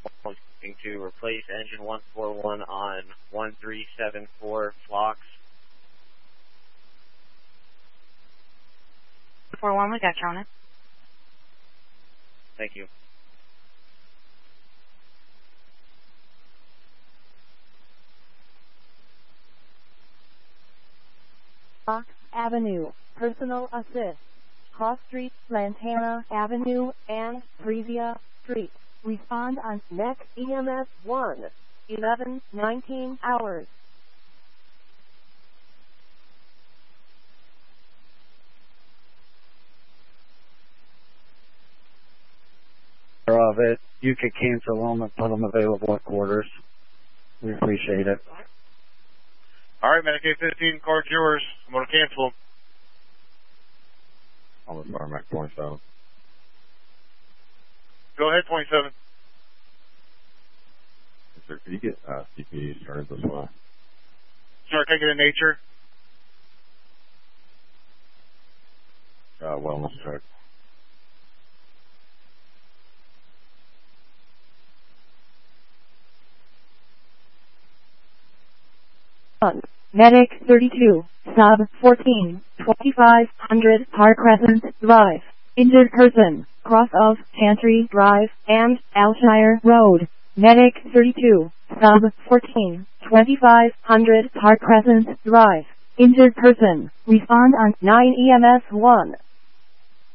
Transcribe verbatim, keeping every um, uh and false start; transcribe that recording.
Looking to replace engine one four one on one three seven four Phlox. four one, we got you on it. Thank you. Fox Avenue, Personal Assist, Cross Street, Lantana Avenue, and Frisia Street. Respond on N E C E M S one, eleven nineteen hours. Of it, you could cancel them and put them available at quarters. We appreciate it. All right, Medicaid fifteen, card's yours. I'm going to cancel them. I'm with Fire Mac twenty-seven. Go ahead, twenty-seven. Sir, could you get uh, C P Es turned this way? Sir, take it in nature. Uh, wellness check. Medic thirty-two, Sub fourteen, twenty-five hundred Park Crescent Drive. Injured person, cross of Chantry Drive and Alshire Road. Medic thirty-two, Sub fourteen, twenty-five hundred Park Crescent Drive. Injured person, respond on nine E M S one.